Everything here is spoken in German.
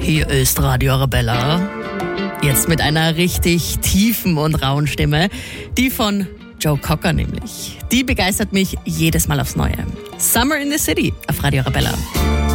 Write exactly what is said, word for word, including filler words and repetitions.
Hier ist Radio Arabella. Jetzt mit einer richtig tiefen und rauen Stimme. Die von Joe Cocker nämlich. Die begeistert mich jedes Mal aufs Neue. Summer in the City auf Radio Arabella.